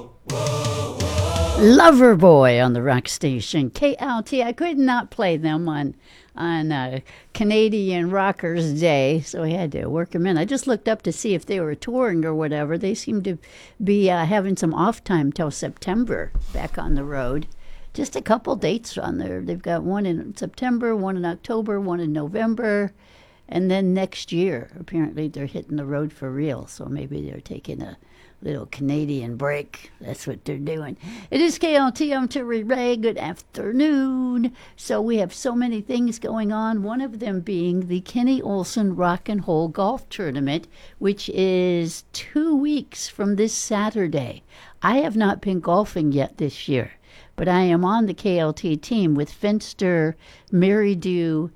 Loverboy on the rock station KLT. I could not play them on Canadian Rockers Day, so I had to work them in. I just looked up to see if they were touring or whatever. They seem to be having some off time till September, back on the road. Just a couple dates on there. They've got one in September, one in October, one in November, and then next year. Apparently they're hitting the road for real, so maybe they're taking a little Canadian break. That's what they're doing. It is KLT. I'm Terry Ray. Good afternoon. So we have so many things going on, one of them being the Kenny Olson Rock and Roll Golf Tournament, which is 2 weeks from this Saturday. I have not been golfing yet this year, but I am on the KLT team with Finster, Mary Dew,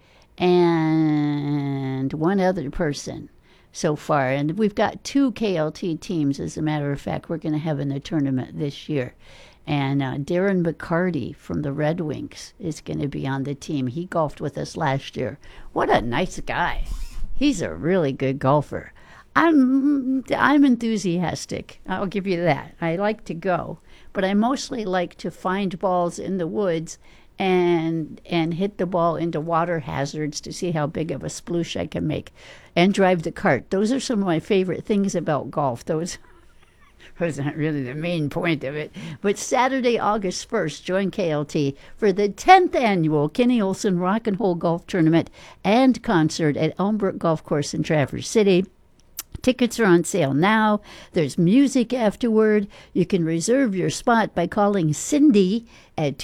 and one other person so far. And we've got 2 KLT teams, as a matter of fact, we're going to have in the tournament this year. And Darren McCarty from the Red Wings is going to be on the team. He golfed with us last year. What a nice guy. He's a really good golfer. I'm enthusiastic. I'll give you that. I like to go, but I mostly like to find balls in the woods and hit the ball into water hazards to see how big of a sploosh I can make, and drive the cart. Those are some of my favorite things about golf. Those not really the main point of it. But Saturday, August 1st, join KLT for the 10th annual Kenny Olson Rock and Roll Golf Tournament and concert at Elmbrook Golf Course in Traverse City. Tickets are on sale now. There's music afterward. You can reserve your spot by calling Cindy at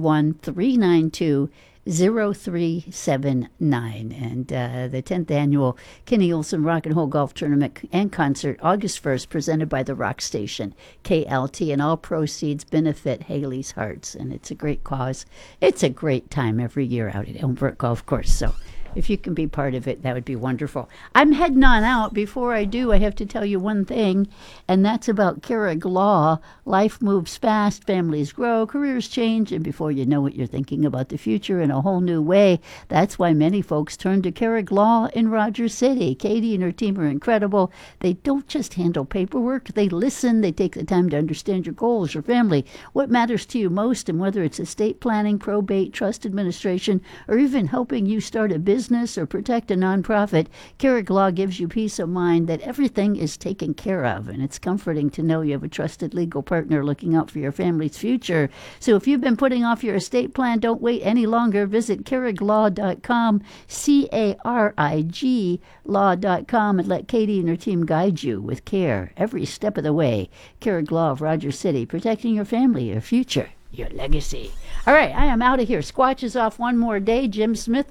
231-392-0379. And the 10th annual Kenny Olson Rock and Roll Golf Tournament and concert, August 1st, presented by the Rock Station, KLT, and all proceeds benefit Haley's Hearts. And it's a great cause. It's a great time every year out at Elmbrook Golf Course. So if you can be part of it, that would be wonderful. I'm heading on out. Before I do, I have to tell you one thing, and that's about Carrig Law. Life moves fast, families grow, careers change, and before you know it, you're thinking about the future in a whole new way. That's why many folks turn to Carrig Law in Rogers City. Katie and her team are incredible. They don't just handle paperwork. They listen. They take the time to understand your goals, your family, what matters to you most, and whether it's estate planning, probate, trust administration, or even helping you start a business or protect a nonprofit. Carrig Law gives you peace of mind that everything is taken care of, and it's comforting to know you have a trusted legal partner looking out for your family's future. So if you've been putting off your estate plan, don't wait any longer. Visit carriglaw.com, CARIG law.com, and let Katie and her team guide you with care every step of the way. Carrig Law of Rogers City, protecting your family, your future, your legacy. All right, I am out of here. Squatch is off one more day. Jim Smith